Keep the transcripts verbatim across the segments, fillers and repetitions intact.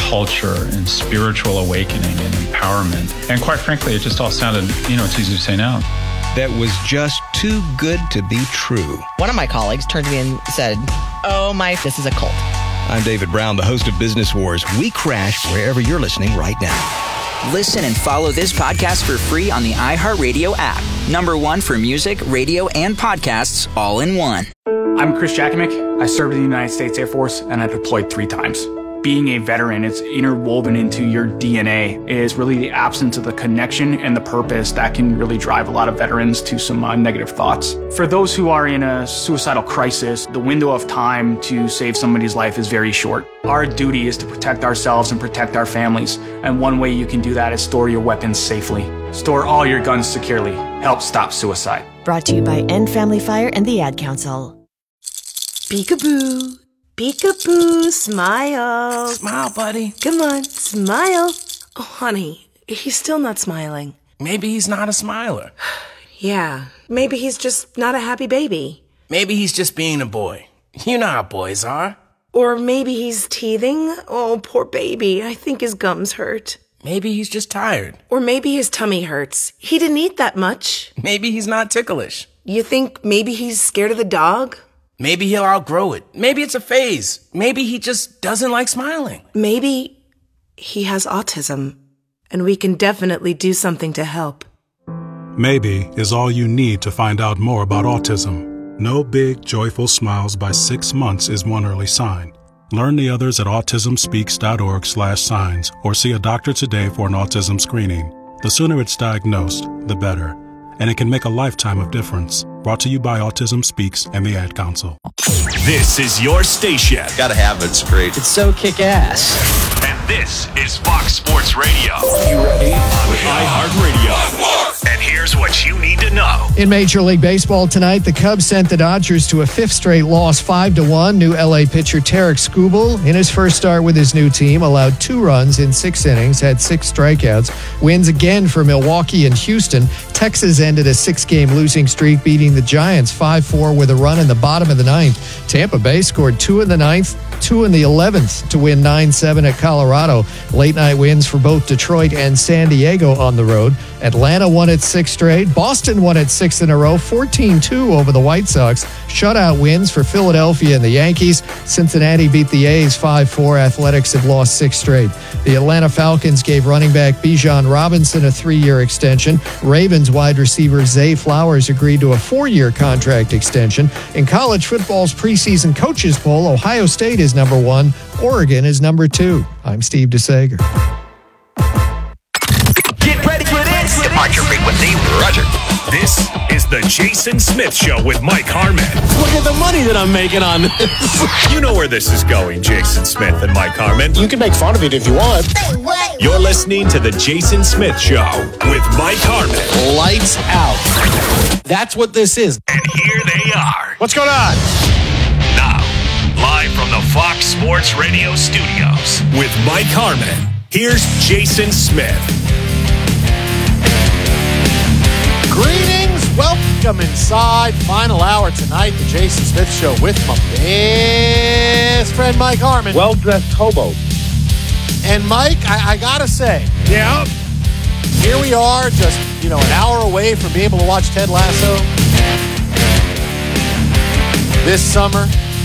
culture and spiritual awakening and empowerment. And quite frankly, it just all sounded, you know, it's easy to say now. That was just too good to be true. One of my colleagues turned to me and said, oh my, this is a cult. I'm David Brown, the host of Business Wars. We crash wherever you're listening right now. Listen and follow this podcast for free on the iHeartRadio app. Number one for music, radio, and podcasts all in one. I'm Chris Jakimick. I served in the United States Air Force, and I deployed three times. Being a veteran, it's interwoven into your D N A. It is really the absence of the connection and the purpose that can really drive a lot of veterans to some uh, negative thoughts. For those who are in a suicidal crisis, the window of time to save somebody's life is very short. Our duty is to protect ourselves and protect our families, and one way you can do that is store your weapons safely. Store all your guns securely. Help stop suicide. Brought to you by End Family Fire and the Ad Council. Peekaboo. Peekaboo, smile. Smile, buddy. Come on, smile. Oh, honey, he's still not smiling. Maybe he's not a smiler. Yeah, maybe he's just not a happy baby. Maybe he's just being a boy. You know how boys are. Or maybe he's teething. Oh, poor baby. I think his gums hurt. Maybe he's just tired. Or maybe his tummy hurts. He didn't eat that much. Maybe he's not ticklish. You think maybe he's scared of the dog? Maybe he'll outgrow it. Maybe it's a phase. Maybe he just doesn't like smiling. Maybe he has autism, and we can definitely do something to help. Maybe is all you need to find out more about autism. No big, joyful smiles by six months is one early sign. Learn the others at autismspeaks.org slash signs or see a doctor today for an autism screening. The sooner it's diagnosed, the better. And it can make a lifetime of difference. Brought to you by Autism Speaks and the Ad Council. This is your station. Gotta have it. It's great. It's so kick-ass. And this is Fox Sports Radio. You ready? On iHeartRadio. And here's what you need to know. In Major League Baseball tonight, the Cubs sent the Dodgers to a fifth straight loss, five to one. New L A pitcher Tarek Skubal, in his first start with his new team, allowed two runs in six innings, had six strikeouts. Wins again for Milwaukee and Houston. Texas ended a six-game losing streak, beating the Giants five four with a run in the bottom of the ninth. Tampa Bay scored two in the ninth, two in the eleventh to win nine seven at Colorado. Late-night wins for both Detroit and San Diego on the road. Atlanta won its sixth straight. Boston won its sixth in a row, fourteen two over the White Sox. Shutout wins for Philadelphia and the Yankees. Cincinnati beat the A's five four. Athletics have lost six straight. The Atlanta Falcons gave running back Bijan Robinson a three-year extension. Ravens wide receiver Zay Flowers agreed to a four-year contract extension. In college football's preseason coaches poll, Ohio State is number one. Oregon is number two. I'm Steve DeSager. Get ready for this. Departure frequency, roger. This is the Jason Smith Show with Mike Harmon. Look at the money that I'm making on this. You know where this is going, Jason Smith and Mike Harmon. You can make fun of it if you want. You're listening to the Jason Smith Show with Mike Harmon. Lights out. That's what this is. And here they are. What's going on? Now, live from the Fox Sports Radio studios with Mike Harmon. Here's Jason Smith. Greetings, welcome inside. Final hour tonight, the Jason Smith Show with my best friend Mike Harmon. Well-dressed hobo. And Mike, I, I gotta say, Yeah. here we are, just you know, an hour away from being able to watch Ted Lasso this summer.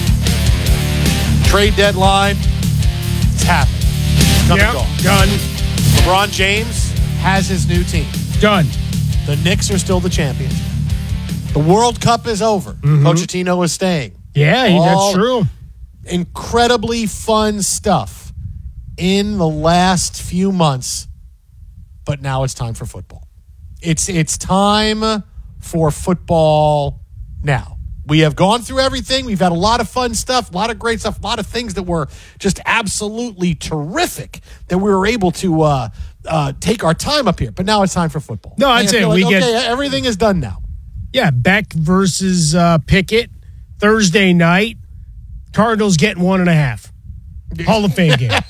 Trade deadline, it's happening. It's come Yep, and gone. done. LeBron James has his new team. Done. The Knicks are still the champions. The World Cup is over. Mm-hmm. Pochettino is staying. Yeah, All that's true. Incredibly fun stuff in the last few months, but now it's time for football. It's it's time for football now. We have gone through everything. We've had a lot of fun stuff, a lot of great stuff, a lot of things that were just absolutely terrific that we were able to uh, uh, take our time up here. But now it's time for football. No, I'd And I say feel we like, get- okay, everything is done now. Yeah, Beck versus uh, Pickett Thursday night. Cardinals getting one and a half. Hall of Fame game.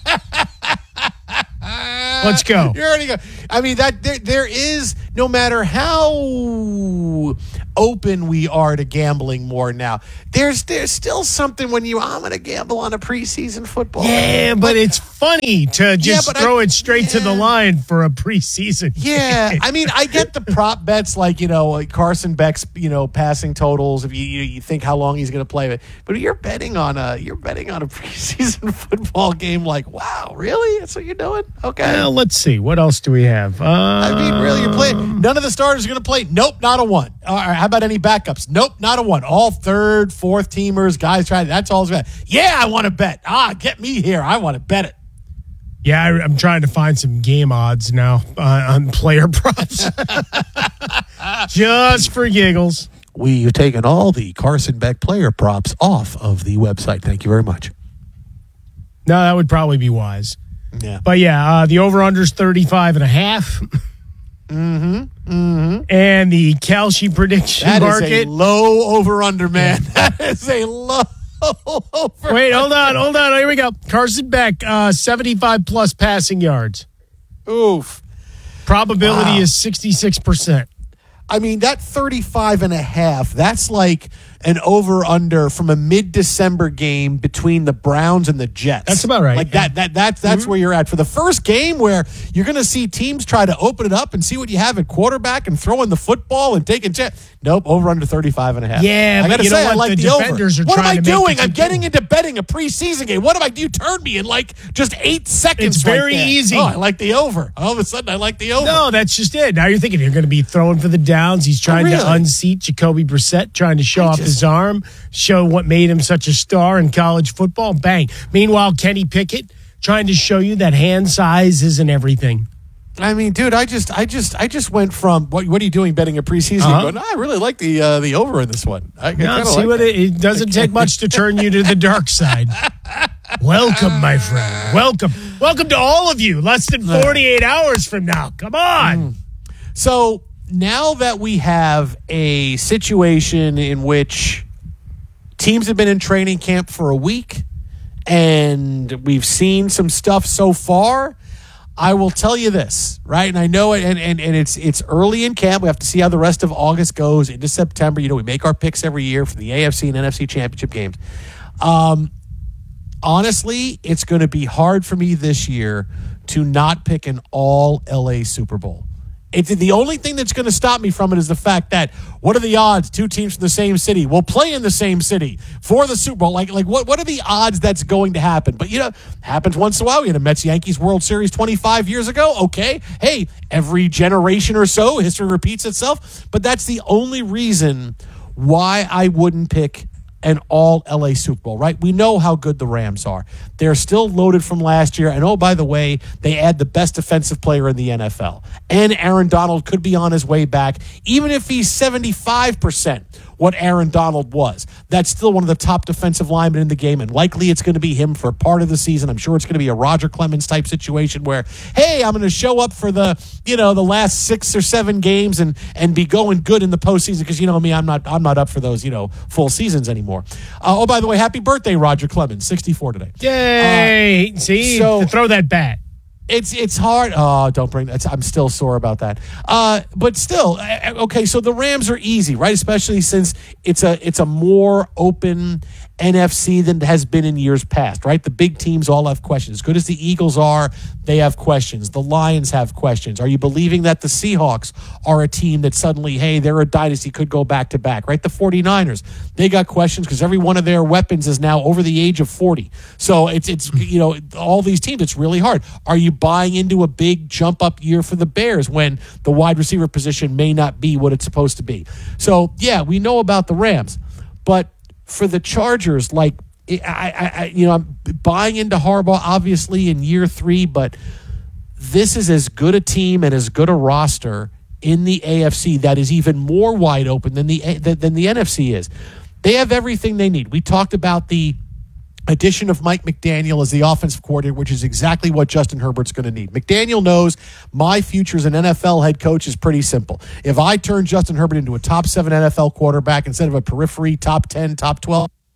Let's go. You're already go. I mean, that there, there is, no matter how open we are to gambling more now. There's there's still something when you, I'm going to gamble on a preseason football. Yeah, but, but it's funny to just yeah, throw I, it straight yeah. to the line for a preseason. Yeah, I mean, I get the prop bets like, you know, like Carson Beck's, you know, passing totals if you you, you think how long he's going to play. But you're betting on a you're betting on a preseason football game like, wow, really? That's what you're doing? Okay. Well, let's see. What else do we have? Um, I mean, really, you're playing. None of the starters are going to play. Nope, not a one. All right, how about any backups? Nope, not a one. All third, fourth teamers, guys trying. That's all it's about. Yeah, I want to bet. Ah, get me here. I want to bet it. Yeah, I, I'm trying to find some game odds now uh, on player props. Just for giggles. We've taken all the Carson Beck player props off of the website. Thank you very much. No, that would probably be wise. Yeah. But yeah, uh, the over-under's thirty-five and a half. Mm-hmm. Mm-hmm. And the Kalshi prediction that market. That is a low over-under, man. That is a low over. Wait, hold on, hold on. Here we go. Carson Beck, uh, seventy-five plus passing yards. Oof. Probability wow. is sixty-six percent. I mean, that thirty-five and a half, that's like an over-under from a mid-December game between the Browns and the Jets. That's about right. Like yeah. that, that, that's that's mm-hmm. where you're at. For the first game where you're going to see teams try to open it up and see what you have at quarterback and throwing the football and taking jet. Nope, over-under thirty-five and a half. Yeah, I got to say, I like the, the defenders over. Are what am I to doing? I'm it getting into betting a preseason game. What am I? You turned me in like just eight seconds. It's very right easy. Oh, I like the over. All of a sudden, I like the over. No, that's just it. Now you're thinking you're going to be throwing for the downs. He's trying oh, really? to unseat Jacoby Brissett, trying to show I off just, his arm, show what made him such a star in college football. Bang. Meanwhile, Kenny Pickett trying to show you that hand size isn't everything. I mean, dude, I just, I just, I just went from what? What are you doing betting a preseason? Uh-huh. Going, I really like the uh, the over in this one. I, no, I see like what it, it doesn't take much to turn you to the dark side. Welcome, my friend. Welcome, welcome to all of you. Less than forty-eight hours from now. Come on. Mm. So now that we have a situation in which teams have been in training camp for a week, and we've seen some stuff so far. I will tell you this, right? And I know it, and, and, and it's it's early in camp. We have to see how the rest of August goes into September. You know, we make our picks every year for the A F C and N F C championship games. Um, honestly, it's going to be hard for me this year to not pick an all L A Super Bowl. It's the only thing that's going to stop me from it is the fact that what are the odds two teams from the same city will play in the same city for the Super Bowl? Like, like what, what are the odds that's going to happen? But, you know, happens once in a while. We had a Mets-Yankees World Series twenty-five years ago. Okay. Hey, every generation or so, history repeats itself. But that's the only reason why I wouldn't pick an all L A Super Bowl, right? We know how good the Rams are. They're still loaded from last year. And oh, by the way, they add the best defensive player in the N F L. And Aaron Donald could be on his way back, even if he's seventy-five percent what Aaron Donald was. That's still one of the top defensive linemen in the game, and likely it's going to be him for part of the season. I'm sure it's going to be a Roger Clemens type situation where, hey, I'm going to show up for the, you know, the last six or seven games and and be going good in the postseason because, you know me, I'm not I'm not up for those, you know, full seasons anymore. Uh, oh, by the way, happy birthday, Roger Clemens, sixty-four today. Yay! Uh, See, so, to throw that bat. It's it's hard. Oh, don't bring that. I'm still sore about that. Uh, but still, okay. So the Rams are easy, right? Especially since it's a it's a more open N F C than has been in years past, right? The big teams all have questions. As good as the Eagles are, they have questions. The Lions have questions. Are you believing that the Seahawks are a team that suddenly, hey, they're a dynasty, could go back to back, right? The 49ers, they got questions because every one of their weapons is now over the age of forty. So it's it's you know all these teams. It's really hard. Are you buying into a big jump up year for the Bears when the wide receiver position may not be what it's supposed to be? So yeah, we know about the Rams, but for the Chargers, like I, I, I, you know, I'm buying into Harbaugh obviously in year three, but this is as good a team and as good a roster in the A F C that is even more wide open than the than the N F C is. They have everything they need. We talked about the addition of Mike McDaniel as the offensive coordinator, which is exactly what Justin Herbert's going to need. McDaniel knows my future as an N F L head coach is pretty simple. If I turn Justin Herbert into a top seven N F L quarterback instead of a periphery top ten, top twelve,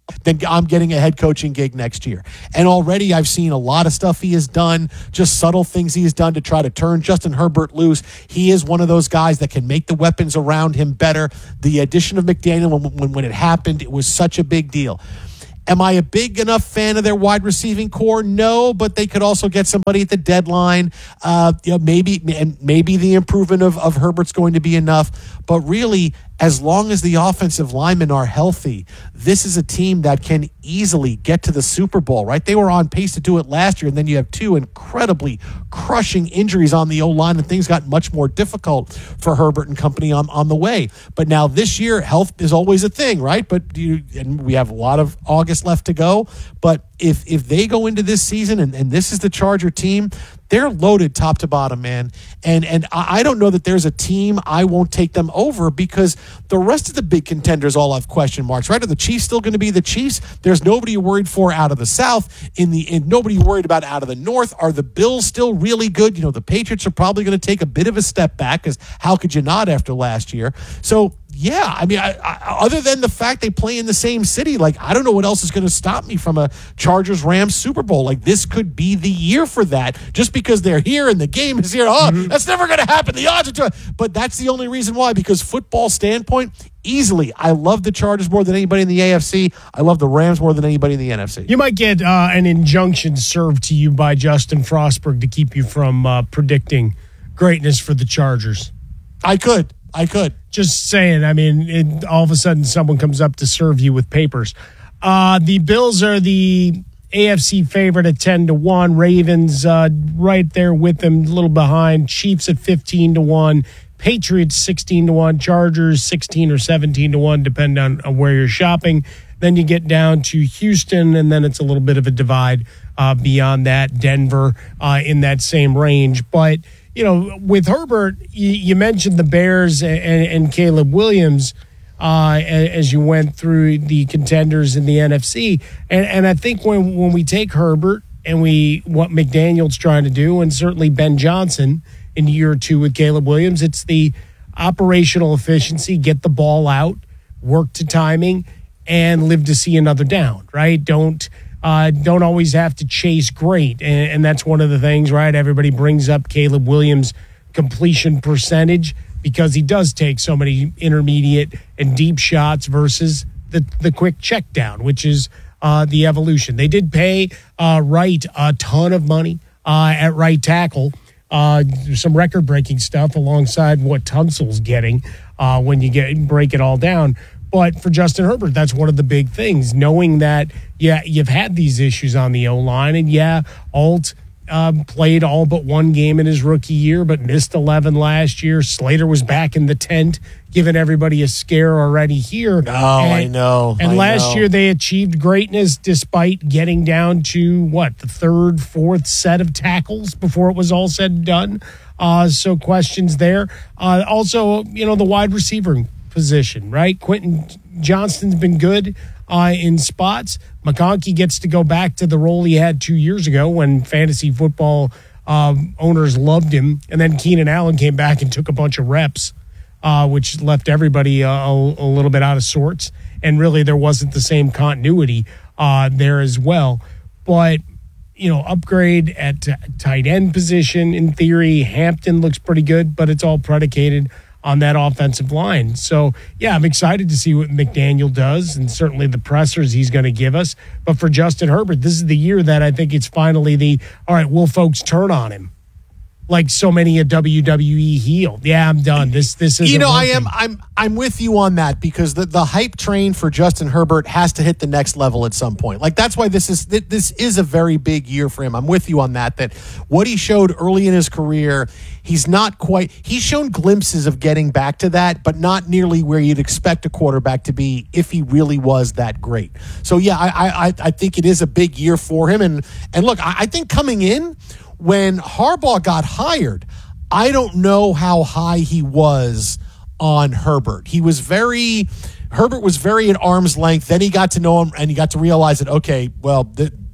then I'm getting a head coaching gig next year. And already I've seen a lot of stuff he has done, just subtle things he has done to try to turn Justin Herbert loose. He is one of those guys that can make the weapons around him better. The addition of McDaniel, when, when, when it happened, it was such a big deal. Am I a big enough fan of their wide receiving core? No, but they could also get somebody at the deadline. Uh, you know, maybe and maybe the improvement of, of Herbert's going to be enough. But really, as long as the offensive linemen are healthy, this is a team that can easily get to the Super Bowl, right? They were on pace to do it last year, and then you have two incredibly crushing injuries on the O-line, and things got much more difficult for Herbert and company on, on the way. But now this year, health is always a thing, right? But you, and we have a lot of August left to go. But if if they go into this season, and, and this is the Charger team, they're loaded top to bottom, man. And and I don't know that there's a team I won't take them over, because the rest of the big contenders all have question marks, right? Are the Chiefs still going to be the Chiefs? There's nobody you're worried for out of the South. In the in, nobody you're worried about out of the North. Are the Bills still really good? You know, the Patriots are probably going to take a bit of a step back, because how could you not after last year? So, yeah, I mean, I, I, other than the fact they play in the same city, like, I don't know what else is going to stop me from a Chargers-Rams Super Bowl. Like, this could be the year for that, just because they're here and the game is here. Oh, mm-hmm. That's never going to happen. The odds are too high. But that's the only reason why, because football standpoint, easily, I love the Chargers more than anybody in the A F C. I love the Rams more than anybody in the N F C. You might get uh, an injunction served to you by Justin Frostberg to keep you from uh, predicting greatness for the Chargers. I could. I could. Just saying. I mean, it, all of a sudden someone comes up to serve you with papers. Uh, the Bills are the A F C favorite at ten to one. Ravens uh, right there with them, a little behind. Chiefs at fifteen to one. Patriots sixteen to one. Chargers sixteen or seventeen to one, depending on, on where you're shopping. Then you get down to Houston, and then it's a little bit of a divide uh, beyond that. Denver uh, in that same range. But you know, with Herbert, you, you mentioned the Bears and, and Caleb Williams uh, as you went through the contenders in the N F C. And, and I think when, when we take Herbert and we what McDaniel's trying to do, and certainly Ben Johnson in year two with Caleb Williams, it's the operational efficiency, get the ball out, work to timing, and live to see another down, right? Don't Uh, don't always have to chase great. And, and that's one of the things, right? Everybody brings up Caleb Williams' completion percentage because he does take so many intermediate and deep shots versus the, the quick check down, which is uh, the evolution. They did pay uh, Wright a ton of money uh, at right tackle. Uh, some record-breaking stuff alongside what Tunsil's getting uh, when you get break it all down. But for Justin Herbert, that's one of the big things, knowing that, yeah, you've had these issues on the O-line, and yeah, Alt um, played all but one game in his rookie year, but missed eleven last year. Slater was back in the tent, giving everybody a scare already here. Oh, and, I know. And I last know. year they achieved greatness despite getting down to, what, the third, fourth set of tackles before it was all said and done. Uh, so questions there. Uh, also, you know, the wide receiver position, right? Quentin Johnston's been good uh, in spots. McConkey gets to go back to the role he had two years ago when fantasy football um, owners loved him. And then Keenan Allen came back and took a bunch of reps, uh, which left everybody uh, a, a little bit out of sorts. And really there wasn't the same continuity uh, there as well. But, you know, upgrade at t- tight end position in theory. Hampton looks pretty good, but it's all predicated on that offensive line. So, yeah, I'm excited to see what McDaniel does, and certainly the pressers he's going to give us. But for Justin Herbert, this is the year that I think it's finally the, all right, will folks turn on him? Like so many a W W E heel. Yeah, I'm done. This this is You know, working. I am I'm I'm with you on that, because the, the hype train for Justin Herbert has to hit the next level at some point. Like, that's why this is this is a very big year for him. I'm with you on that, that what he showed early in his career, he's not quite he's shown glimpses of getting back to that, but not nearly where you'd expect a quarterback to be if he really was that great. So yeah, I I I think it is a big year for him. And and look, I, I think coming in, when Harbaugh got hired, I don't know how high he was on Herbert. He was very, Herbert was very at arm's length. Then he got to know him and he got to realize that, okay, well, th-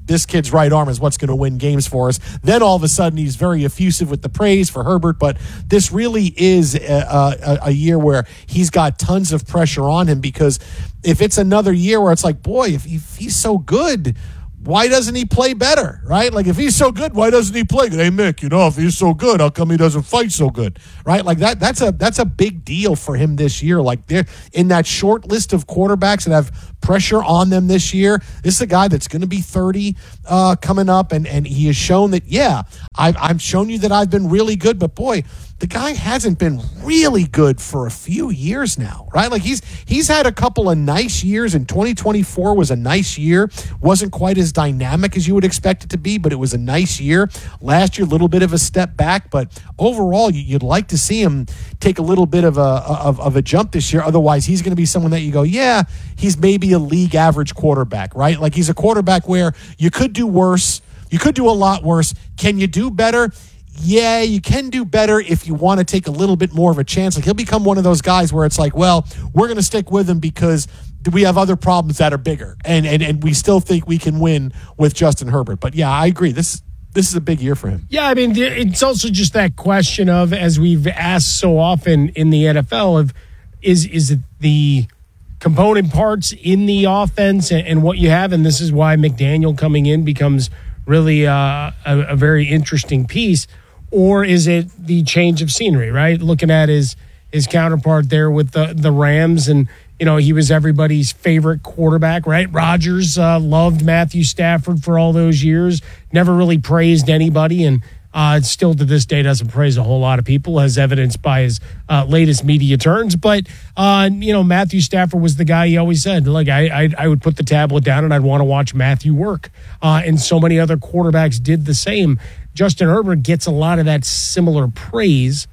this kid's right arm is what's going to win games for us. Then all of a sudden he's very effusive with the praise for Herbert, but this really is a, a, a year where he's got tons of pressure on him, because if it's another year where it's like, boy, if, if he's so good, why doesn't he play better, right? Like, if he's so good, why doesn't he play good? Hey, Mick, you know, if he's so good, how come he doesn't fight so good, right? Like, that that's a that's a big deal for him this year. Like, they're in that short list of quarterbacks that have pressure on them this year. This is a guy that's going to be thirty uh, coming up, and, and he has shown that, yeah, I've, I've shown you that I've been really good, but boy, the guy hasn't been really good for a few years now, right? Like, he's he's had a couple of nice years, and twenty twenty-four was a nice year. Wasn't quite as dynamic as you would expect it to be, but it was a nice year. Last year, a little bit of a step back, but overall, you'd like to see him take a little bit of a of, of a jump this year. Otherwise, he's going to be someone that you go, yeah, he's maybe a league average quarterback, right? Like, he's a quarterback where you could do worse. You could do a lot worse. Can you do better? Yeah, you can do better if you want to take a little bit more of a chance. Like, he'll become one of those guys where it's like, well, we're going to stick with him because we have other problems that are bigger, and, and and we still think we can win with Justin Herbert. But yeah, I agree. This this is a big year for him. Yeah, I mean, it's also just that question of, as we've asked so often in the N F L, of is is it the component parts in the offense and, and what you have, and this is why McDaniel coming in becomes really uh, a, a very interesting piece. Or is it the change of scenery, right? Looking at his his counterpart there with the, the Rams, and, you know, he was everybody's favorite quarterback, right? Rodgers uh, loved Matthew Stafford for all those years, never really praised anybody, and uh, still to this day doesn't praise a whole lot of people, as evidenced by his uh, latest media turns. But, uh, you know, Matthew Stafford was the guy he always said, like, I, I, I would put the tablet down and I'd want to watch Matthew work. Uh, and so many other quarterbacks did the same. Justin Herbert gets a lot of that similar praise.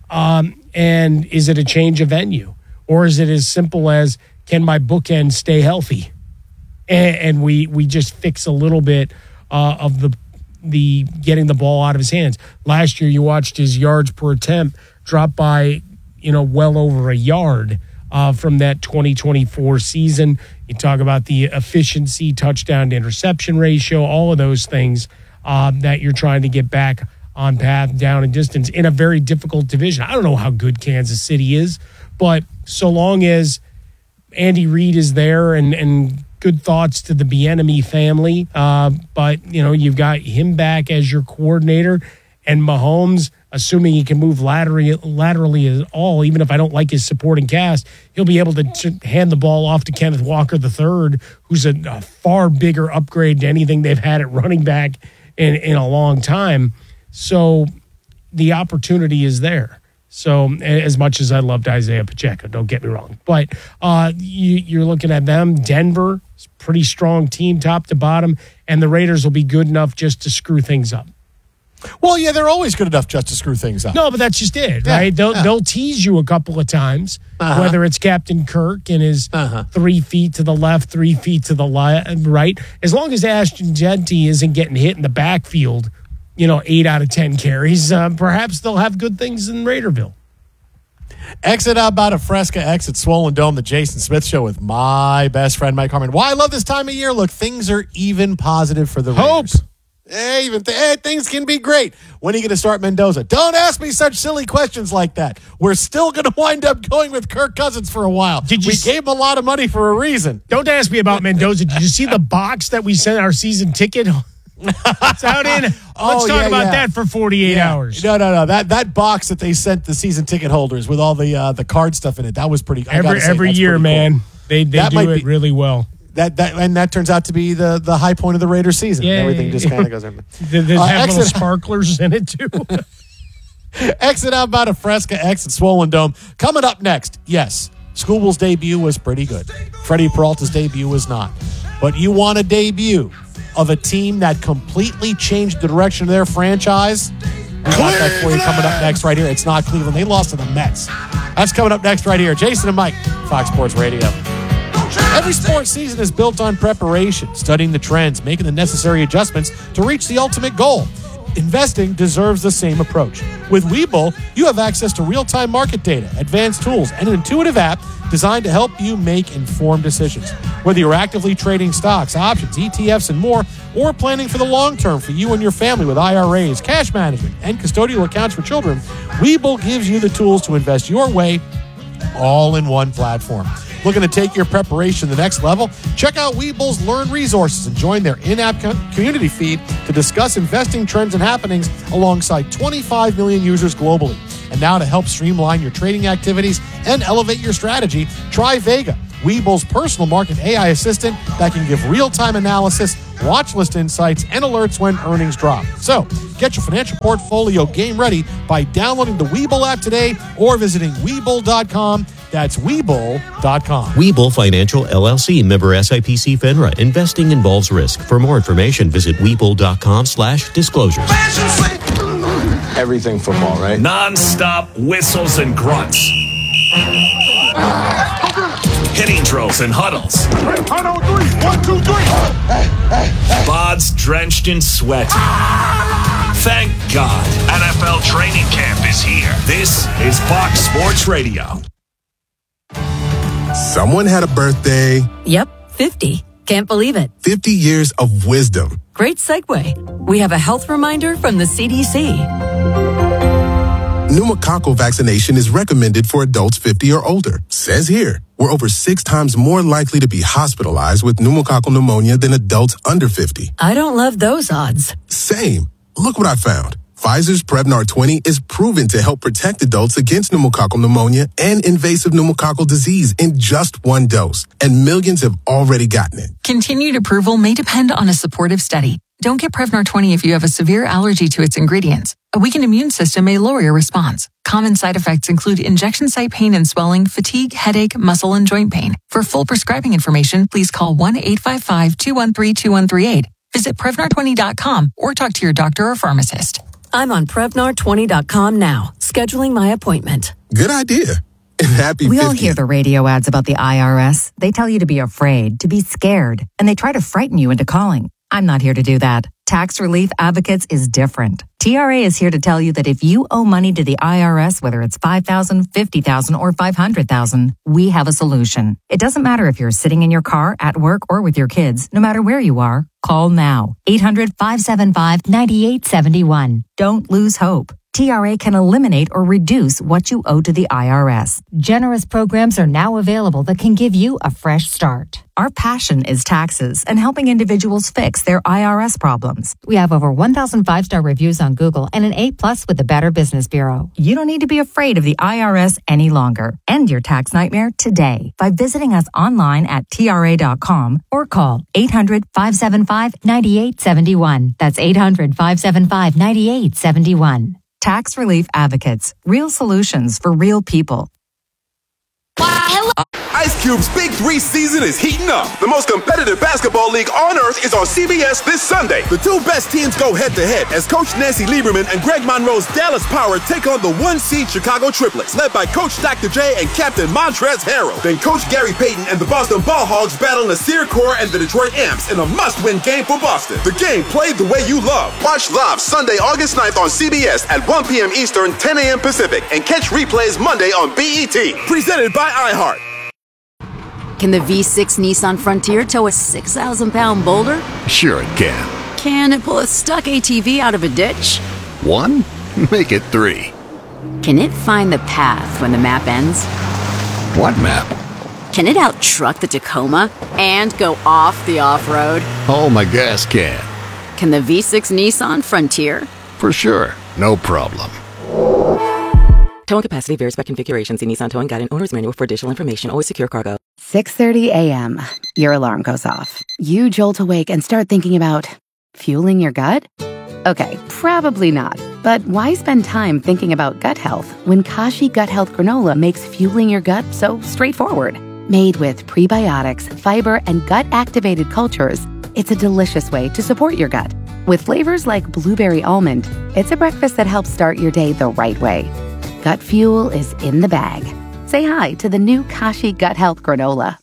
Um, and is it a change of venue? Or is it as simple as, can my bookend stay healthy? And, and we we just fix a little bit uh, of the the getting the ball out of his hands. Last year, you watched his yards per attempt drop by, you know, well over a yard uh, from that twenty twenty-four season. You talk about the efficiency, touchdown to interception ratio, all of those things. Um, that you're trying to get back on path, down and distance in a very difficult division. I don't know how good Kansas City is, but so long as Andy Reid is there, and, and good thoughts to the Bieniemy family, uh, but, you know, you've got him back as your coordinator, and Mahomes, assuming he can move laterally, laterally at all, even if I don't like his supporting cast, he'll be able to t- hand the ball off to Kenneth Walker the third, who's a, a far bigger upgrade to anything they've had at running back in, in a long time. So the opportunity is there. So as much as I loved Isaiah Pacheco, don't get me wrong, but uh, you, you're looking at them. Denver, pretty strong team top to bottom, and the Raiders will be good enough just to screw things up. Well, yeah, they're always good enough just to screw things up. No, but that's just it, yeah, right? They'll yeah. they'll tease you a couple of times, uh-huh. whether it's Captain Kirk and his uh-huh. three feet to the left, three feet to the li- right. As long as Ashton Genty isn't getting hit in the backfield, you know, eight out of ten carries, uh, perhaps they'll have good things in Raiderville. Exit out about a Fresca, exit Swollen Dome, the Jason Smith Show with my best friend, Mike Harmon. Why I love this time of year? Look, things are even positive for the Hope. Raiders. Hey, even th- hey, things can be great. When are you going to start Mendoza? Don't ask me such silly questions like that. We're still going to wind up going with Kirk Cousins for a while. Did you we s- gave him a lot of money for a reason. Don't ask me about Mendoza. Did you see the box that we sent our season ticket? It's out in. Let's oh, talk yeah, about yeah. that for forty-eight yeah. hours. No, no, no. That that box that they sent the season ticket holders with all the uh, the card stuff in it, that was pretty. I every say, every year, man, cool. they they that do it be, really well. That that and that turns out to be the the high point of the Raiders season. Yeah, everything just kind of goes in. They, they uh, have exit, little sparklers in it too. Exit out about a Fresca, exit Swollen Dome. Coming up next, yes, Scooble's debut was pretty good. Freddie Peralta's debut was not. But you want a debut of a team that completely changed the direction of their franchise? We got that for you coming up next right here. It's not Cleveland. They lost to the Mets. That's coming up next right here. Jason and Mike, Fox Sports Radio. Every sports season is built on preparation, studying the trends, making the necessary adjustments to reach the ultimate goal. Investing deserves the same approach. With Webull, you have access to real-time market data, advanced tools, and an intuitive app designed to help you make informed decisions. Whether you're actively trading stocks, options, E T Fs, and more, or planning for the long term for you and your family with I R As, cash management, and custodial accounts for children, Webull gives you the tools to invest your way, all in one platform. Looking to take your preparation to the next level? Check out Webull's Learn Resources and join their in-app co- community feed to discuss investing trends and happenings alongside twenty-five million users globally. And now to help streamline your trading activities and elevate your strategy, try Vega, Webull's personal market A I assistant that can give real-time analysis, watch list insights, and alerts when earnings drop. So, get your financial portfolio game ready by downloading the Webull app today or visiting Webull dot com. That's Webull dot com. Webull Financial, L L C, member S I P C FINRA. Investing involves risk. For more information, visit Webull dot com slash disclosures. Everything football, right? Non-stop whistles and grunts. Hitting drills and huddles. One, two, three. Bods drenched in sweat. Thank God. N F L training camp is here. This is Fox Sports Radio. Someone had a birthday. Yep, fifty. Can't believe it. fifty years of wisdom. Great segue. We have a health reminder from the C D C. Pneumococcal vaccination is recommended for adults fifty or older. Says here, we're over six times more likely to be hospitalized with pneumococcal pneumonia than adults under fifty. I don't love those odds. Same. Look what I found. Pfizer's Prevnar twenty is proven to help protect adults against pneumococcal pneumonia and invasive pneumococcal disease in just one dose, and millions have already gotten it. Continued approval may depend on a supportive study. Don't get Prevnar twenty if you have a severe allergy to its ingredients. A weakened immune system may lower your response. Common side effects include injection site pain and swelling, fatigue, headache, muscle, and joint pain. For full prescribing information, please call one eight five five, two one three, two one three eight. Visit Prevnar twenty dot com or talk to your doctor or pharmacist. I'm on Prevnar twenty dot com now, scheduling my appointment. Good idea. And happy We all fiftieth. hear the radio ads about the I R S. They tell you to be afraid, to be scared, and they try to frighten you into calling. I'm not here to do that. Tax Relief Advocates is different. T R A is here to tell you that if you owe money to the I R S, whether it's five thousand dollars, fifty thousand dollars, or five hundred thousand dollars, we have a solution. It doesn't matter if you're sitting in your car, at work, or with your kids. No matter where you are, call now. eight hundred, five seven five, nine eight seven one. Don't lose hope. T R A can eliminate or reduce what you owe to the I R S. Generous programs are now available that can give you a fresh start. Our passion is taxes and helping individuals fix their I R S problems. We have over one thousand five-star reviews on Google and an A plus with the Better Business Bureau. You don't need to be afraid of the I R S any longer. End your tax nightmare today by visiting us online at T R A dot com or call eight hundred, five seven five, nine eight seven one. That's eight hundred, five seven five, nine eight seven one. Tax Relief Advocates. Real solutions for real people. Ice Cube's Big Three season is heating up. The most competitive basketball league on earth is on C B S this Sunday. The two best teams go head-to-head as Coach Nancy Lieberman and Greg Monroe's Dallas Power take on the one-seed Chicago Triplets, led by Coach Doctor J and Captain Montrezl Harrell. Then Coach Gary Payton and the Boston Ball Hogs battle Nasir Kaur and the Detroit Amps in a must-win game for Boston. The game played the way you love. Watch live Sunday, August ninth on C B S at one p.m. Eastern, ten a.m. Pacific, and catch replays Monday on B E T. Presented by iHeart. Can the V six Nissan Frontier tow a six thousand pound boulder? Sure it can. Can it pull a stuck A T V out of a ditch? One? Make it three. Can it find the path when the map ends? What map? Can it out-truck the Tacoma and go off the off-road? Oh, my gas can. Can the V six Nissan Frontier? For sure. No problem. Towing capacity varies by configuration. See Nissan Towing Guide and Owner's Manual for additional information. Always secure cargo. six thirty a.m. Your alarm goes off. You jolt awake and start thinking about fueling your gut? Okay, probably not. But why spend time thinking about gut health when Kashi Gut Health Granola makes fueling your gut so straightforward? Made with prebiotics, fiber, and gut-activated cultures, it's a delicious way to support your gut. With flavors like blueberry almond, it's a breakfast that helps start your day the right way. Gut fuel is in the bag. Say hi to the new Kashi Gut Health Granola.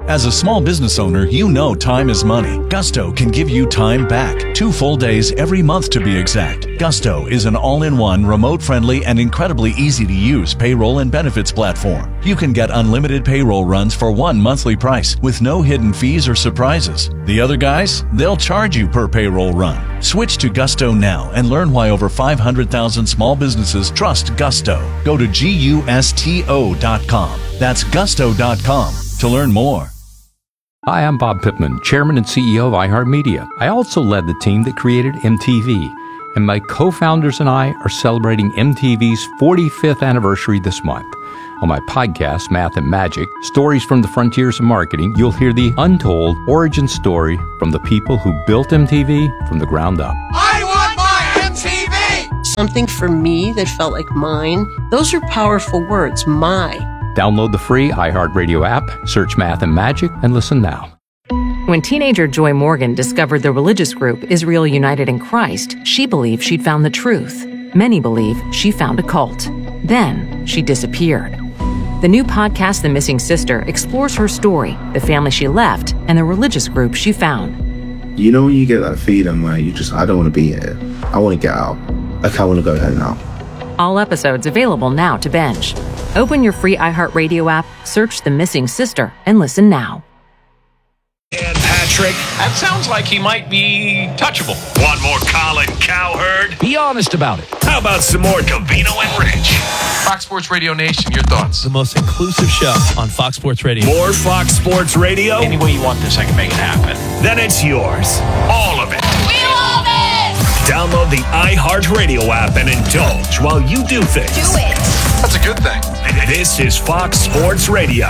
As a small business owner, you know time is money. Gusto can give you time back. Two full days every month to be exact. Gusto is an all-in-one, remote-friendly, and incredibly easy-to-use payroll and benefits platform. You can get unlimited payroll runs for one monthly price with no hidden fees or surprises. The other guys, they'll charge you per payroll run. Switch to Gusto now and learn why over five hundred thousand small businesses trust Gusto. Go to gusto dot com. That's gusto dot com to learn more. Hi, I'm Bob Pittman, Chairman and C E O of iHeartMedia. I also led the team that created M T V, and my co-founders and I are celebrating M T V's forty-fifth anniversary this month. On my podcast, Math and Magic, Stories from the Frontiers of Marketing, you'll hear the untold origin story from the people who built M T V from the ground up. I want my M T V! Something for me that felt like mine. Those are powerful words, my. Download the free iHeartRadio app, search Math and Magic, and listen now. When teenager Joy Morgan discovered the religious group Israel United in Christ, she believed she'd found the truth. Many believe she found a cult. Then she disappeared. The new podcast, The Missing Sister, explores her story, the family she left, and the religious group she found. You know when you get that feeling where you just, I don't want to be here. I want to get out. Like, I want to go home now. All episodes available now to binge. Open your free iHeartRadio app, search The Missing Sister, and listen now. And Patrick, that sounds like he might be touchable. Want more Colin Cowherd? Be honest about it. How about some more Covino and Rich? Fox Sports Radio Nation, your thoughts? The most inclusive show on Fox Sports Radio. More Fox Sports Radio? Any way you want this, I can make it happen. Then it's yours. All of it. We love it! Download the iHeartRadio app and indulge while you do things. Do it! That's a good thing. This is Fox Sports Radio.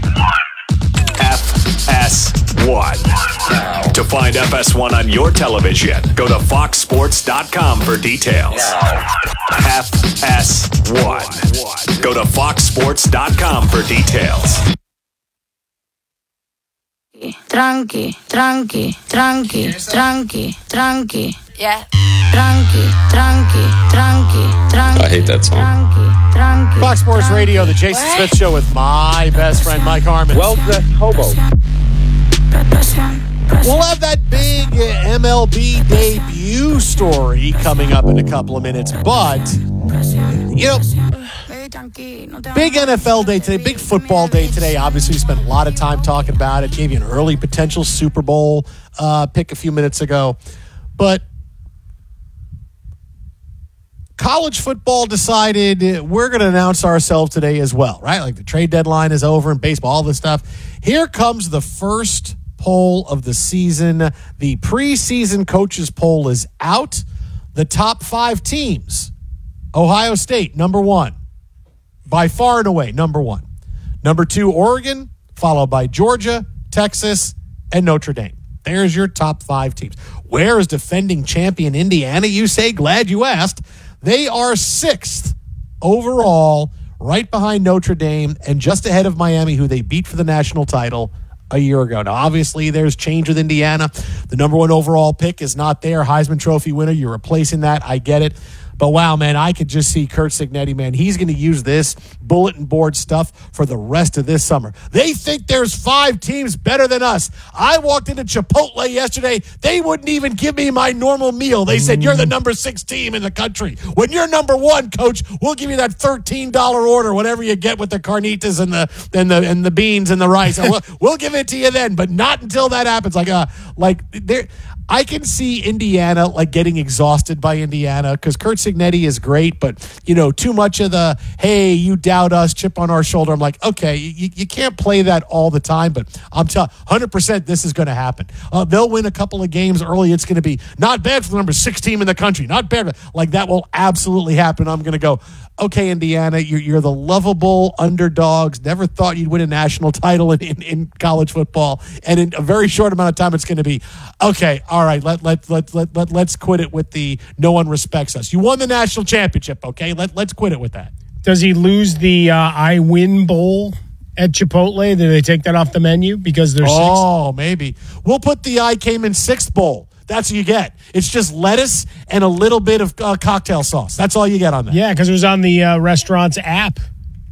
F S one. To find F S one on your television, go to fox sports dot com for details. F S one. Go to fox sports dot com for details. Tranqui, tranqui, tranqui, tranqui, tranqui. Yeah. Tranqui, tranqui, tranqui, tranqui. I hate that song. Tranqui, tranqui. Fox Sports Radio, the Jason what? Smith Show with my best friend Mike Harmon. Well-dressed hobo. We'll have that big M L B debut story coming up in a couple of minutes, but you know, big N F L day today, big football day today. Obviously, we spent a lot of time talking about it. Gave you an early potential Super Bowl uh, pick a few minutes ago, but college football decided we're going to announce ourselves today as well, right? Like the trade deadline is over and baseball, all this stuff. Here comes the first poll of the season. The preseason coaches poll is out. The top five teams. Ohio State, number one. By far and away, number one. Number two, Oregon, followed by Georgia, Texas, and Notre Dame. There's your top five teams. Where is defending champion Indiana, you say? Glad you asked. They are sixth overall, right behind Notre Dame and just ahead of Miami, who they beat for the national title a year ago. Now, obviously, there's change with Indiana. The number one overall pick is not there. Heisman Trophy winner, you're replacing that. I get it. But wow, man, I could just see Curt Cignetti, man. He's going to use this bulletin board stuff for the rest of this summer. They think there's five teams better than us. I walked into Chipotle yesterday. They wouldn't even give me my normal meal. They said, you're the number six team in the country. When you're number one, coach, we'll give you that thirteen dollars order, whatever you get with the carnitas and the and the and the beans and the rice. we'll, we'll give it to you then, but not until that happens. Like, uh, like there. I can see Indiana like getting exhausted by Indiana because Curt Cignetti is great, but you know, too much of the hey, you doubt us, chip on our shoulder. I'm like, okay, you, you can't play that all the time, but I'm telling one hundred percent this is going to happen. Uh, they'll win a couple of games early. It's going to be not bad for the number six team in the country. Not bad. Like that will absolutely happen. I'm going to go, okay, Indiana, you're, you're the lovable underdogs. Never thought you'd win a national title in, in, in college football. And in a very short amount of time, it's going to be, okay, all right, let, let, let, let, let, let's quit it with the no one respects us. You won the national championship, okay? Let, let's quit it with that. Does he lose the uh, I Win Bowl at Chipotle? Do they take that off the menu because they're Oh, sixth? maybe. We'll put the I Came in Sixth Bowl. That's what you get. It's just lettuce and a little bit of uh, cocktail sauce. That's all you get on that. Yeah, because it was on the uh, restaurant's app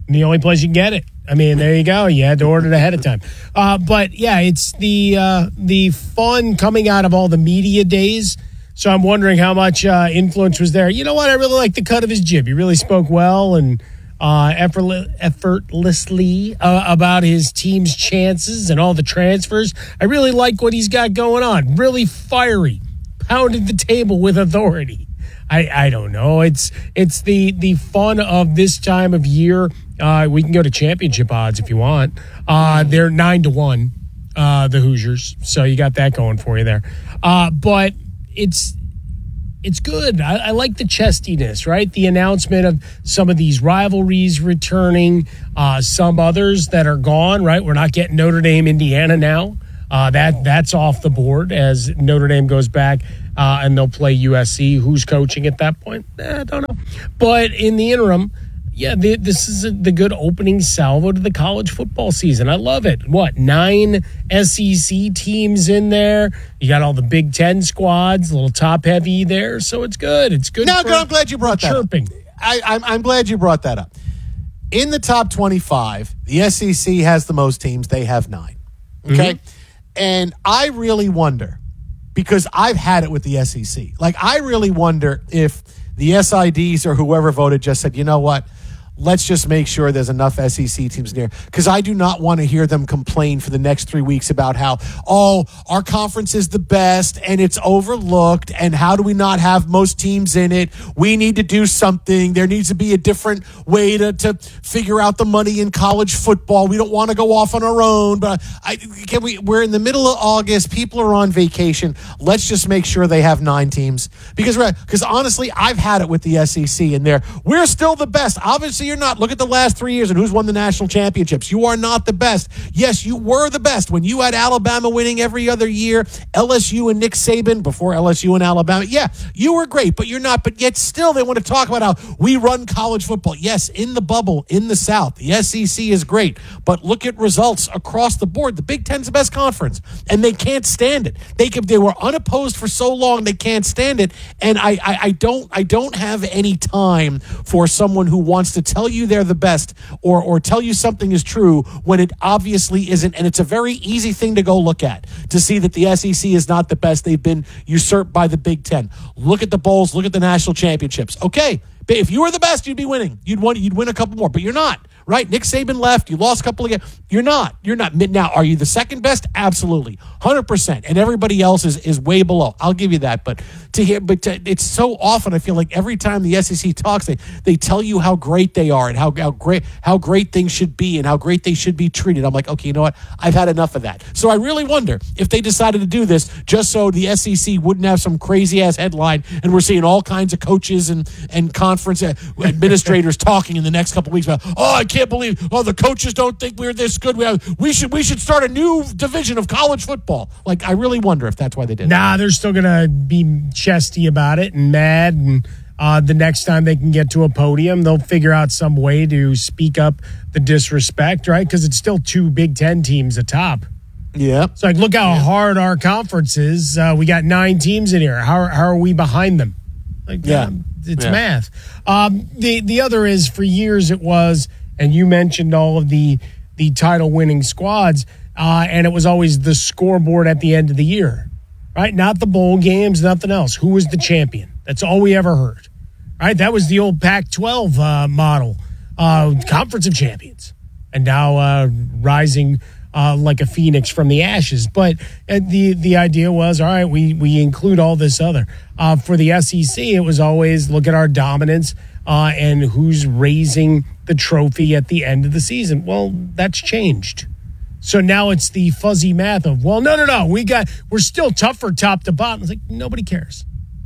the only place you can get it. I mean, there you go. You had to order it ahead of time. Uh, but yeah, it's the uh, the fun coming out of all the media days. So I'm wondering how much uh, influence was there. You know what? I really like the cut of his jib. He really spoke well and uh, effortless, effortlessly uh, about his team's chances and all the transfers. I really like what he's got going on. Really fiery. Pounded the table with authority. I, I don't know. It's it's the the fun of this time of year. Uh, we can go to championship odds if you want. Uh, they're nine to one, uh, the Hoosiers. So you got that going for you there. Uh, but it's it's good. I, I like the chestiness, right? The announcement of some of these rivalries returning, uh, some others that are gone, right? We're not getting Notre Dame, Indiana now. Uh, that that's off the board as Notre Dame goes back uh, and they'll play U S C. Who's coaching at that point? Eh, I don't know. But in the interim, yeah, the, this is a, the good opening salvo to the college football season. I love it. What, nine S E C teams in there? You got all the Big Ten squads, a little top heavy there. So it's good. It's good. Now, for, I'm glad you brought that chirping. up. I, I'm, I'm glad you brought that up. In the top twenty-five, the S E C has the most teams. They have nine. Okay? Mm-hmm. And I really wonder, because I've had it with the S E C, like I really wonder if the S I Ds or whoever voted just said, you know what, let's just make sure there's enough S E C teams in there. Because I do not want to hear them complain for the next three weeks about how, oh, our conference is the best and it's overlooked and how do we not have most teams in it? We need to do something. There needs to be a different way to, to figure out the money in college football. We don't want to go off on our own. But I, can we, we're in the middle of August. People are on vacation. Let's just make sure they have nine teams. Because, because honestly, I've had it with the S E C in there. We're still the best. Obviously, you're not. Look at the last three years and who's won the national championships. You are not the best. Yes, you were the best when you had Alabama winning every other year, L S U and Nick Saban before L S U and Alabama. Yeah, you were great, but you're not. But yet still they want to talk about how we run college football. Yes, in the bubble, in the South, the S E C is great, but look at results across the board. The Big Ten's the best conference, and they can't stand it. They they were unopposed for so long, they can't stand it. And I, I, I don't I don't have any time for someone who wants to tell you they're the best or or tell you something is true when it obviously isn't. And it's a very easy thing to go look at to see that the S E C is not the best. They've been usurped by the Big Ten. Look at the bowls, look at the national championships. Okay, if you were the best, you'd be winning. You'd want you'd win a couple more, but you're not. Right? Nick Saban left. You lost a couple of games. You're not. You're not. Now, are you the second best? Absolutely. one hundred percent. And everybody else is, is way below. I'll give you that. But to hear, but to, it's so often, I feel like every time the S E C talks, they, they tell you how great they are and how, how great how great things should be and how great they should be treated. I'm like, okay, you know what? I've had enough of that. So I really wonder if they decided to do this just so the S E C wouldn't have some crazy-ass headline and we're seeing all kinds of coaches and, and conference administrators talking in the next couple of weeks about, oh, I can't believe, oh, the coaches don't think we're this good. We have, we should we should start a new division of college football. Like, I really wonder if that's why they did it. Nah, they're still going to be chesty about it and mad. And uh, the next time they can get to a podium, they'll figure out some way to speak up the disrespect, right? Because it's still two Big Ten teams atop. Yeah. It's like, look how yeah. hard our conference is. Uh, we got nine teams in here. How, how are we behind them? Like, yeah. Um, it's yeah. math. Um, the, the other is, for years it was, and you mentioned all of the the title-winning squads, uh, and it was always the scoreboard at the end of the year, right? Not the bowl games, nothing else. Who was the champion? That's all we ever heard, right? That was the old Pac twelve uh, model, uh, Conference of Champions, and now uh, rising uh, like a phoenix from the ashes. But uh, the the idea was, all right, we we include all this other. Uh, for the S E C, it was always look at our dominance uh, and who's raising the trophy at the end of the season. Well, that's changed. So now it's the fuzzy math of, well, no, no, no, we got, we're still tougher top to bottom. It's like, nobody cares.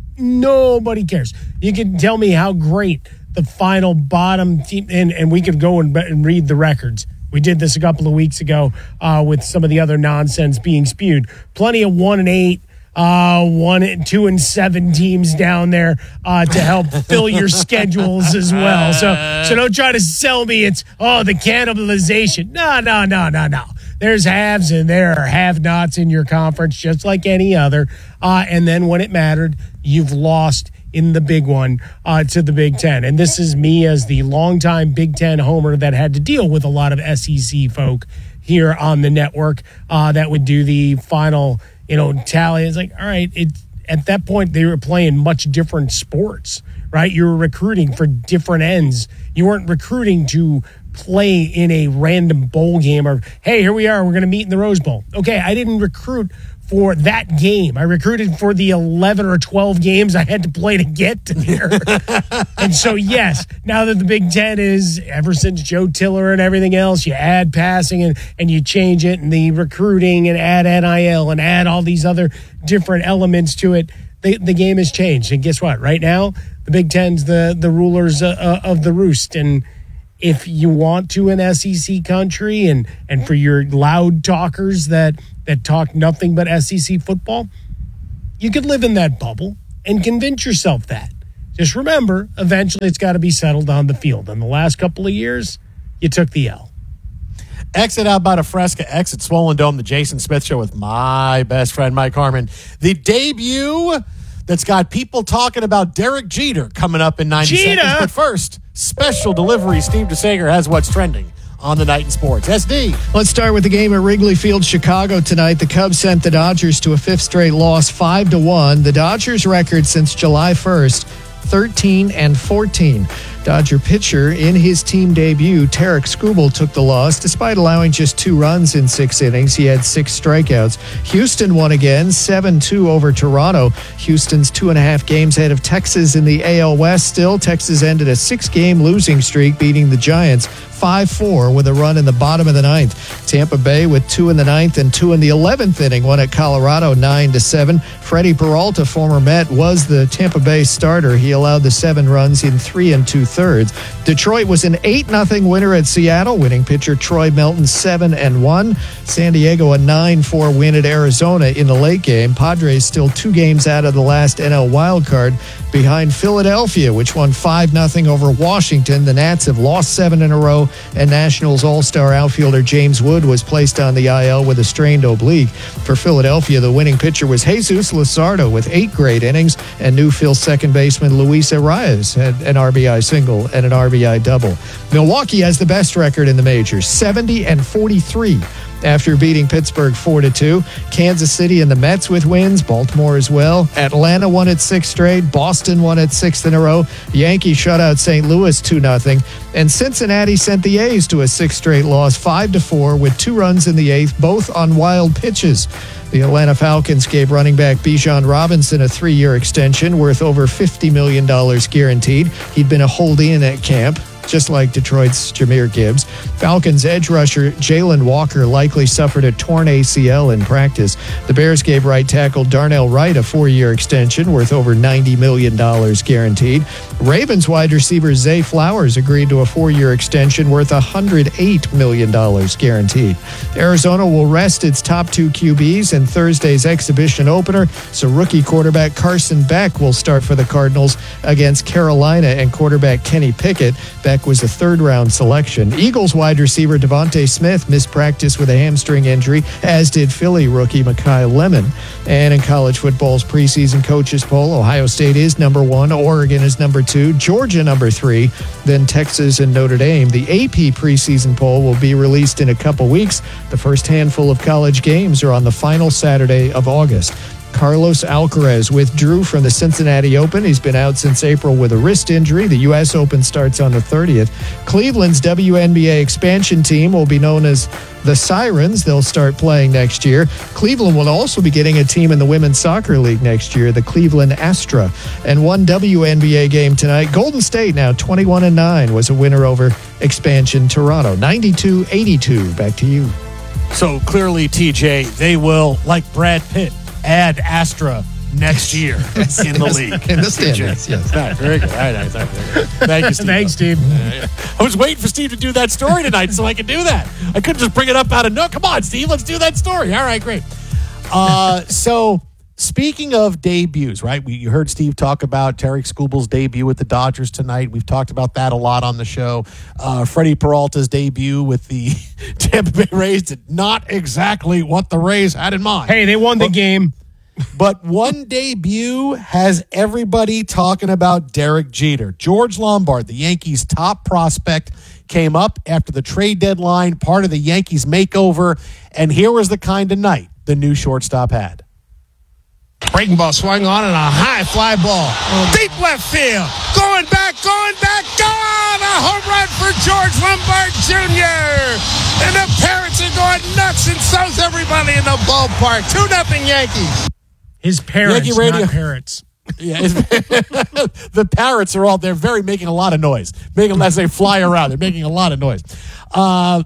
Nobody cares. You can tell me how great the final bottom team, and, and we could go and, and read the records. We did this a couple of weeks ago uh, with some of the other nonsense being spewed. Plenty of one and eight, uh, one and two and seven teams down there uh, to help fill your schedules as well. So, so don't try to sell me it's oh the cannibalization. No, no, no, no, no. There's haves and there are have-nots in your conference, just like any other. Uh, and then when it mattered, you've lost in the big one uh, to the Big Ten. And this is me as the longtime Big Ten homer that had to deal with a lot of S E C folk here on the network uh, that would do the final, you know, tally. It's like, all right, it, at that point they were playing much different sports, right? You were recruiting for different ends. You weren't recruiting to play in a random bowl game or, hey, here we are, we're going to meet in the Rose Bowl. Okay, I didn't recruit for that game. I recruited for the eleven or twelve games I had to play to get to there. And so, yes, now that the Big Ten is, ever since Joe Tiller and everything else, you add passing and, and you change it and the recruiting and add N I L and add all these other different elements to it. The, the game has changed. And guess what? Right now, the Big Ten's the, the rulers uh, of the roost. And if you want to an S E C country and, and for your loud talkers that, that talk nothing but S E C football, you could live in that bubble and convince yourself that. Just remember, eventually it's got to be settled on the field. In the last couple of years, you took the L. Exit out by the Fresca, exit Swollen Dome, the Jason Smith Show with my best friend, Mike Harmon. The debut that's got people talking about Derek Jeter coming up in ninety Jeter. seconds. But first, special delivery. Steve DeSager has what's trending on the Night in Sports. S D. Let's start with the game at Wrigley Field, Chicago tonight. The Cubs sent the Dodgers to a fifth straight loss, five to one. The Dodgers' record since July first, thirteen and fourteen. Dodger pitcher in his team debut, Tarek Skubal, took the loss despite allowing just two runs in six innings. He had six strikeouts. Houston won again, seven two over Toronto. Houston's two and a half games ahead of Texas in the A L West. Still, Texas ended a six-game losing streak, beating the Giants five four with a run in the bottom of the ninth. Tampa Bay with two in the ninth and two in the eleventh inning won at Colorado nine to seven. Freddie Peralta, former Met, was the Tampa Bay starter. He allowed the seven runs in three and two-thirds. Detroit was an eight nothing winner at Seattle, winning pitcher Troy Melton seven and one. San Diego a nine four win at Arizona in the late game. Padres still two games out of the last N L wildcard behind Philadelphia, which won five nothing over Washington. The Nats have lost seven in a row, and Nationals all-star outfielder James Wood was placed on the I L with a strained oblique. For Philadelphia, the winning pitcher was Jesus Luzardo with eight great innings, and Newfield second baseman Luis Arias had an R B I single and an R B I double. Milwaukee has the best record in the majors, seventy and forty-three. After beating Pittsburgh four to two. Kansas City and the Mets with wins, Baltimore as well. Atlanta won its sixth straight, Boston won its sixth in a row. Yankees shut out Saint Louis two nothing. And Cincinnati sent the A's to a sixth straight loss, five to four, with two runs in the eighth, both on wild pitches. The Atlanta Falcons gave running back Bijan Robinson a three-year extension worth over fifty million dollars guaranteed. He'd been a hold-in at camp, just like Detroit's Jahmyr Gibbs. Falcons edge rusher Jalen Walker likely suffered a torn A C L in practice. The Bears gave right tackle Darnell Wright a four-year extension worth over ninety million dollars guaranteed. Ravens wide receiver Zay Flowers agreed to a four-year extension worth one hundred eight million dollars guaranteed. Arizona will rest its top two Q Bs in Thursday's exhibition opener, so rookie quarterback Carson Beck will start for the Cardinals against Carolina and quarterback Kenny Pickett. Beck was a third-round selection. Eagles wide receiver Devontae Smith missed practice with a hamstring injury, as did Philly rookie Mekhi Lemon. And in college football's preseason coaches poll, Ohio State is number one, Oregon is number two, Georgia number three, then Texas and Notre Dame. The A P preseason poll will be released in a couple weeks. The first handful of college games are on the final Saturday of August. Carlos Alcaraz withdrew from the Cincinnati Open. He's been out since April with a wrist injury. The U S Open starts on the thirtieth. Cleveland's W N B A expansion team will be known as the Sirens. They'll start playing next year. Cleveland will also be getting a team in the Women's Soccer League next year, the Cleveland Astra. And one W N B A game tonight. Golden State, now twenty-one and nine, was a winner over expansion Toronto. ninety-two eighty-two. Back to you. So clearly, T J, they will, like Brad Pitt, add Astra next year in the league. In the standings, yes. All right, very good. All right, all right, all right, very good. Thank you, Steve. Thanks, Steve. Uh, yeah. I was waiting for Steve to do that story tonight so I could do that. I couldn't just bring it up out of no. Come on, Steve, let's do that story. All right, great. Uh, so, speaking of debuts, right? We you heard Steve talk about Tarek Skubal's debut with the Dodgers tonight. We've talked about that a lot on the show. Uh, Freddie Peralta's debut with the Tampa Bay Rays did not exactly what the Rays had in mind. Hey, they won the but, game. But one debut has everybody talking about Derek Jeter. George Lombard, the Yankees' top prospect, came up after the trade deadline, part of the Yankees makeover, and here was the kind of night the new shortstop had. Breaking ball swung on and a high fly ball. Deep left field. Going back, going back, gone! A home run for George Lombard Junior And the parents are going nuts, and so's everybody in the ballpark. two nothing Yankees. His parents, Yankee radio. not parrots. Yeah, the parrots are all, they're very making a lot of noise. Making, as they fly around, they're making a lot of noise. Uh,